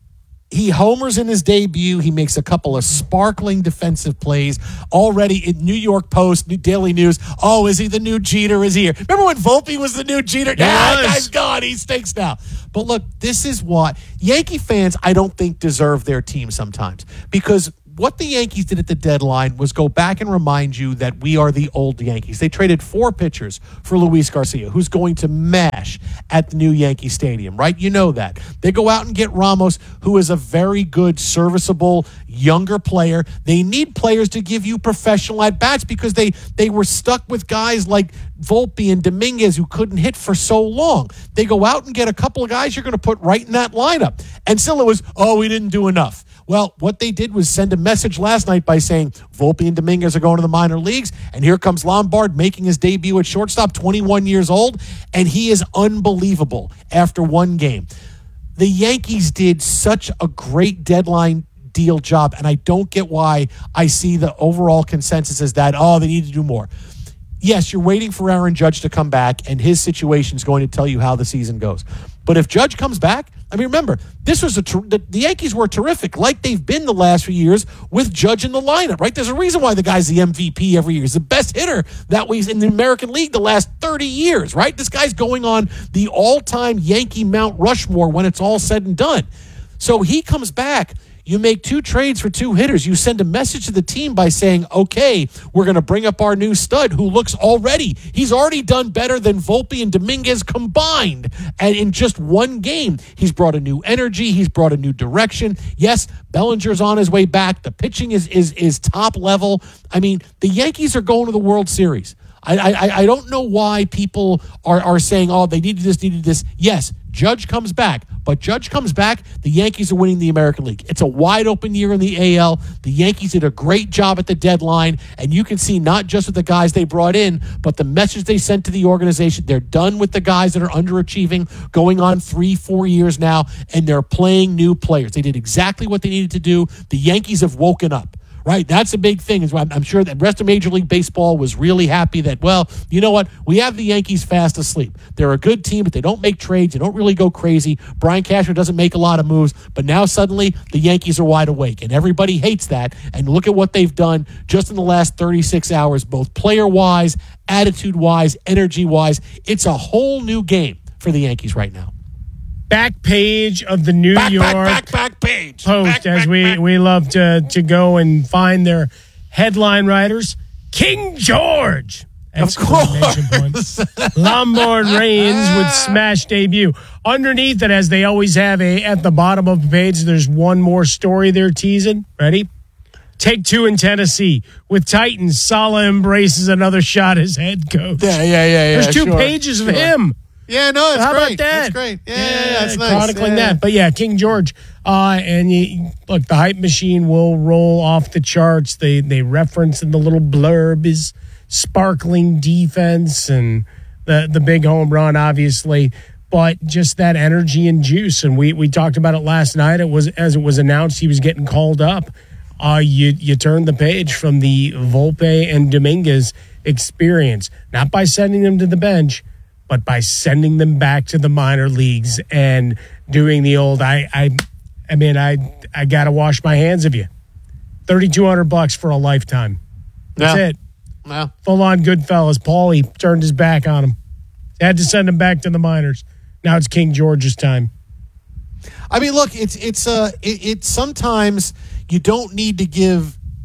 He homers in his debut. He makes a couple of sparkling defensive plays already in New York Post, New Daily News. Oh, is he the new Jeter? Is he here? Remember when Volpe was the new Jeter? Yeah, that guy's gone. He stinks now. But look, this is what Yankee fans, I don't think, deserve their team sometimes. Because what the Yankees did at the deadline was go back and remind you that we are the old Yankees. They traded four pitchers for Luis Garcia, who's going to mash at the new Yankee Stadium, right? You know that. They go out and get Ramos, who is a very good, serviceable, younger player. They need players to give you professional at-bats because they, they were stuck with guys like Volpe and Dominguez who couldn't hit for so long. They go out and get a couple of guys you're going to put right in that lineup. And still it was, oh, we didn't do enough. Well, what they did was send a message last night by saying Volpe and Dominguez are going to the minor leagues, and here comes Lombard making his debut at shortstop, twenty-one years old, and he is unbelievable after one game. The Yankees did such a great deadline deal job, and I don't get why I see the overall consensus is that, oh, they need to do more. Yes, you're waiting for Aaron Judge to come back, and his situation is going to tell you how the season goes. But if Judge comes back, I mean, remember, this was a ter- the, the Yankees were terrific, like they've been the last few years with Judge in the lineup, right? There's a reason why the guy's the M V P every year. He's the best hitter that was in the American League the last thirty years, right? This guy's going on the all-time Yankee Mount Rushmore when it's all said and done. So he comes back. You make two trades for two hitters. You send a message to the team by saying, okay, we're going to bring up our new stud who looks already, he's already done better than Volpe and Dominguez combined. And in just one game, he's brought a new energy. He's brought a new direction. Yes, Bellinger's on his way back. The pitching is is is top level. I mean, the Yankees are going to the World Series. I I, I don't know why people are, are saying, oh, they needed this, needed this. Yes, Judge comes back. But Judge comes back, the Yankees are winning the American League. It's a wide open year in the A L. The Yankees did a great job at the deadline, and you can see not just with the guys they brought in, but the message they sent to the organization. They're done with the guys that are underachieving, going on three, four years now, and they're playing new players. They did exactly what they needed to do. The Yankees have woken up. Right, that's a big thing. Is I'm sure that the rest of Major League Baseball was really happy that, well, you know what? We have the Yankees fast asleep. They're a good team, but they don't make trades. They don't really go crazy. Brian Cashman doesn't make a lot of moves, but now suddenly the Yankees are wide awake, and everybody hates that. And look at what they've done just in the last thirty-six hours, both player-wise, attitude-wise, energy-wise. It's a whole new game for the Yankees right now. Back page of the New back, York back, back, back page. Post, back, as back, we, back. we love to, to go and find their headline writers. King George. Of course. Lombard reigns with smash debut. Underneath it, as they always have, a at the bottom of the page, there's one more story they're teasing. Ready? Take two in Tennessee. With Titans, Saleh embraces another shot as head coach. Yeah, yeah, yeah, yeah. There's two sure, pages sure. of him. Yeah, no, it's How great. about that? That's great. Yeah, yeah, yeah, that's nice. Chronicling yeah. that. But yeah, King George. Uh, and you, look, the hype machine will roll off the charts. They they reference in the little blurb is sparkling defense and the the big home run, obviously. But just that energy and juice. And we we talked about it last night. It was as it was announced he was getting called up. Uh, you you turn the page from the Volpe and Dominguez experience, not by sending them to the bench, but by sending them back to the minor leagues and doing the old, I, I, I mean, I, I got to wash my hands of you. thirty-two hundred bucks for a lifetime. That's yeah. it. Yeah. Full on Goodfellas. Paulie turned his back on him. Had to send him back to the minors. Now it's King George's time. I mean, look, it's, it's, uh, it, it's sometimes you don't need to give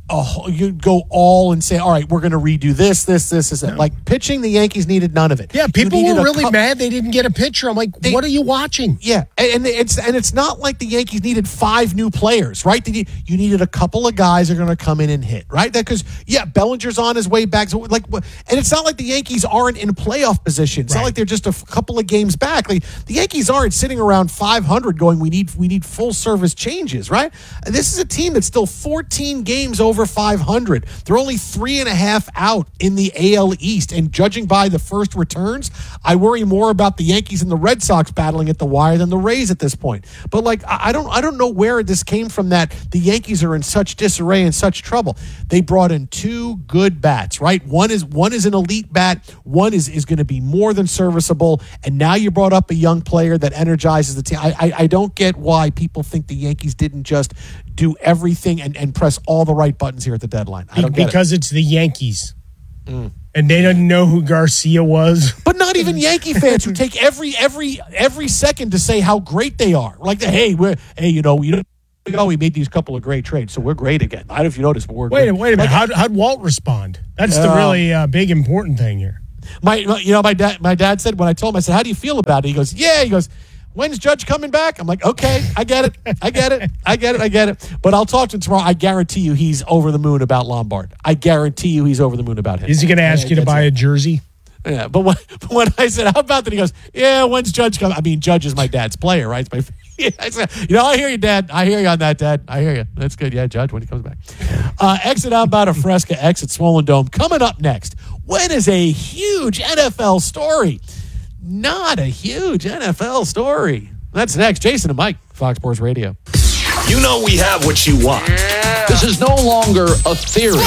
oh, you'd go all and say, all right, we're going to redo this, this, this, this. No. Like pitching, the Yankees needed none of it. Yeah, people were really cu- mad they didn't get a pitcher. I'm like, they, what are you watching? Yeah, and, and it's and it's not like the Yankees needed five new players, right? You needed a couple of guys that are going to come in and hit, right? Because, yeah, Bellinger's on his way back. So like, and it's not like the Yankees aren't in playoff position. It's right. not like they're just a f- couple of games back. Like the Yankees aren't sitting around five hundred going, we need we need full service changes, right? And this is a team that's still fourteen games over five hundred. They're only three and a half out in the A L East. And judging by the first returns, I worry more about the Yankees and the Red Sox battling at the wire than the Rays at this point. But like, I don't, I don't know where this came from that the Yankees are in such disarray and such trouble. They brought in two good bats, right? One is one is an elite bat. One is is going to be more than serviceable. And now you brought up a young player that energizes the team. I, I, I don't get why people think the Yankees didn't just do everything and, and press all the right buttons here at the deadline. I don't get because it. It's the Yankees. Mm. And they didn't know who Garcia was. But not even Yankee fans who take every every every second to say how great they are. Like, hey, we're hey, you know, we don't know we made these couple of great trades, so we're great again. I don't know if you noticed, but we're wait, great. wait a minute. Like, how'd, how'd Walt respond? That's the uh, really uh, big important thing here. My, you know, my dad, my dad said when I told him, I said, "How do you feel about it?" He goes, "Yeah." He goes, "When's Judge coming back?" I'm like, "Okay, I get it, I get it, I get it, I get it." But I'll talk to him tomorrow. I guarantee you, he's over the moon about Lombard. I guarantee you, he's over the moon about him. Is he going to ask yeah, you to buy it. a jersey? Yeah, but when, but when I said, "How about that?" He goes, "Yeah, when's Judge coming?" I mean, Judge is my dad's player, right? It's my, yeah, I said, you know, I hear you, Dad. I hear you on that, Dad. I hear you. That's good. Yeah, Judge when he comes back. Uh, exit out about a Fresca, exit Swollen Dome. Coming up next, when is a huge N F L story? Not a huge N F L story. That's next. Jason and Mike, Fox Sports Radio. You know we have what you want. Yeah. This is no longer a theory.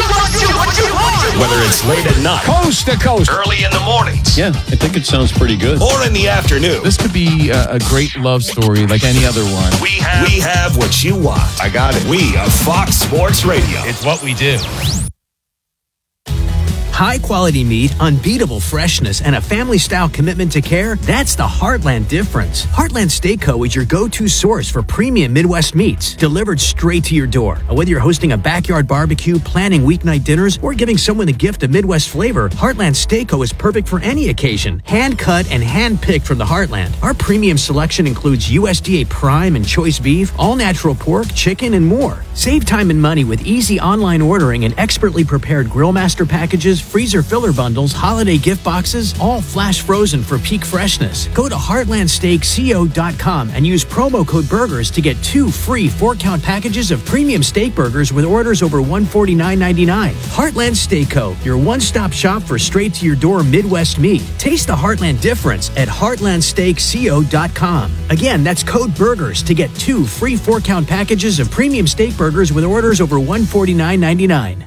Whether it's late at night, coast to coast, early in the mornings. Yeah, I think it sounds pretty good. Or in the afternoon. This could be a, a great love story like any other one. We have, we have what you want. I got it. We are Fox Sports Radio. It's what we do. High-quality meat, unbeatable freshness, and a family-style commitment to care, that's the Heartland difference. Heartland Steak Co. is your go-to source for premium Midwest meats, delivered straight to your door. Whether you're hosting a backyard barbecue, planning weeknight dinners, or giving someone the gift of Midwest flavor, Heartland Steak Co. is perfect for any occasion. Hand-cut and hand-picked from the Heartland. Our premium selection includes U S D A prime and choice beef, all-natural pork, chicken, and more. Save time and money with easy online ordering and expertly prepared Grillmaster packages, freezer filler bundles, holiday gift boxes, all flash frozen for peak freshness. Go to heartland steak co dot com and use promo code BURGERS to get two free four-count packages of premium steak burgers with orders over one hundred forty-nine ninety-nine. Heartland Steak Co., your one-stop shop for straight-to-your-door Midwest meat. Taste the Heartland difference at heartland steak co dot com. Again, that's code BURGERS to get two free four-count packages of premium steak burgers with orders over one hundred forty-nine ninety-nine.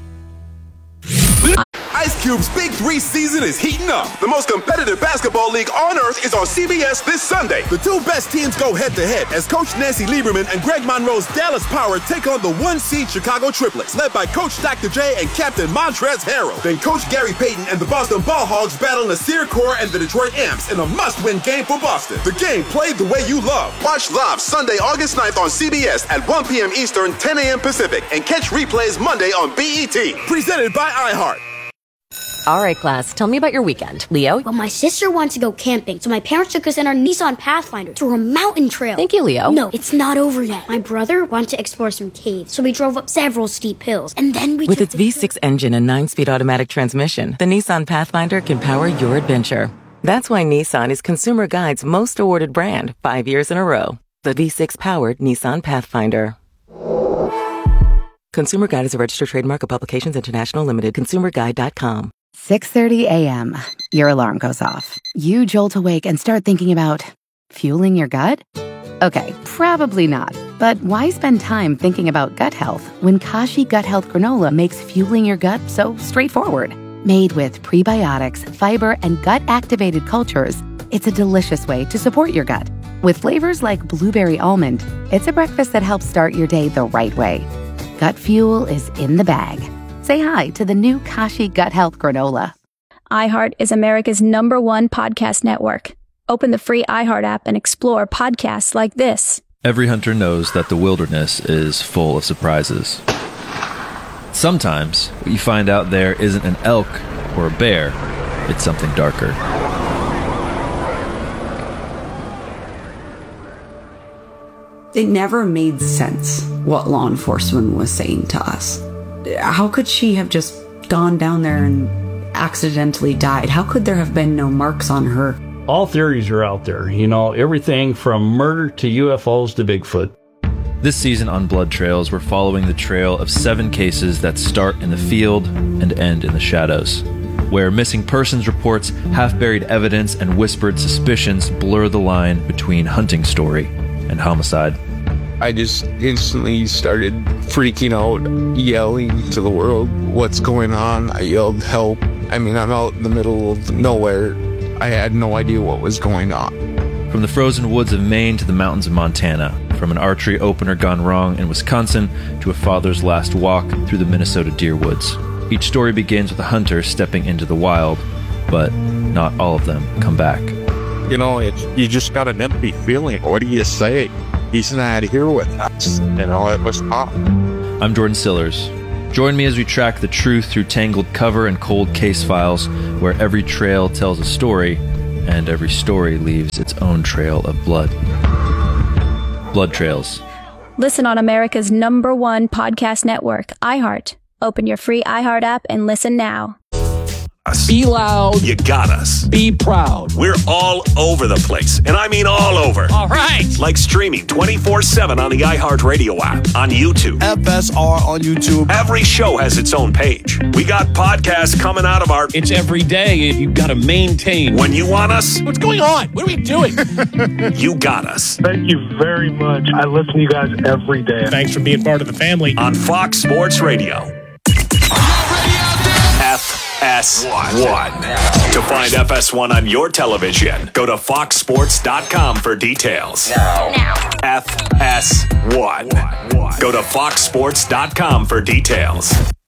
Ice Cube's Big Three season is heating up. The most competitive basketball league on earth is on C B S this Sunday. The two best teams go head-to-head as Coach Nancy Lieberman and Greg Monroe's Dallas Power take on the one-seed Chicago Triplets, led by Coach Doctor J and Captain Montrezl Harrell. Then Coach Gary Payton and the Boston Ball Hogs battle Nasir Core and the Detroit Amps in a must-win game for Boston. The game played the way you love. Watch live Sunday, August ninth on C B S at one p.m. Eastern, ten a.m. Pacific, and catch replays Monday on B E T. Presented by iHeart. All right, class, tell me about your weekend. Leo? Well, my sister wants to go camping, so my parents took us in our Nissan Pathfinder to a mountain trail. Thank you, Leo. No, it's not over yet. My brother wanted to explore some caves, so we drove up several steep hills, and then we With took its V six engine and nine-speed automatic transmission, the Nissan Pathfinder can power your adventure. That's why Nissan is Consumer Guide's most awarded brand five years in a row. The V six-powered Nissan Pathfinder. Consumer Guide is a registered trademark of Publications International Limited. consumer guide dot com. six thirty a.m. Your alarm goes off. You jolt awake and start thinking about fueling your gut? Okay, probably not. But why spend time thinking about gut health when Kashi Gut Health Granola makes fueling your gut so straightforward? Made with prebiotics, fiber, and gut-activated cultures, it's a delicious way to support your gut. With flavors like blueberry almond, it's a breakfast that helps start your day the right way. Gut fuel is in the bag. Say hi to the new Kashi Gut Health Granola. iHeart is America's number one podcast network. Open the free iHeart app and explore podcasts like this. Every hunter knows that the wilderness is full of surprises. Sometimes what you find out there isn't an elk or a bear, it's something darker. It never made sense what law enforcement was saying to us. How could she have just gone down there and accidentally died? How could there have been no marks on her? All theories are out there, you know, everything from murder to U F Os to Bigfoot. This season on Blood Trails, we're following the trail of seven cases that start in the field and end in the shadows, where missing persons reports, half-buried evidence, and whispered suspicions blur the line between hunting story and homicide. I just instantly started freaking out, yelling to the world, "What's going on?" I yelled, "Help." I mean, I'm out in the middle of nowhere. I had no idea what was going on. From the frozen woods of Maine to the mountains of Montana, from an archery opener gone wrong in Wisconsin to a father's last walk through the Minnesota deer woods. Each story begins with a hunter stepping into the wild, but not all of them come back. You know, it's, you just got an empty feeling. What do you say? He's not here with us. You know, it was tough. I'm Jordan Sillers. Join me as we track the truth through tangled cover and cold case files, where every trail tells a story, and every story leaves its own trail of blood. Blood Trails. Listen on America's number one podcast network, iHeart. Open your free iHeart app and listen now. Be loud. You got us. Be proud. We're all over the place, and I mean all over. All right. Like streaming twenty-four seven on the iHeartRadio app, on YouTube. F S R on YouTube. Every show has its own page. We got podcasts coming out of our... It's every day. You've got to maintain. When you want us... What's going on? What are we doing? You got us. Thank you very much. I listen to you guys every day. Thanks for being part of the family. On Fox Sports Radio. F S one. To find F S one on your television, go to fox sports dot com for details. Now. Now. F S one. Go to fox sports dot com for details.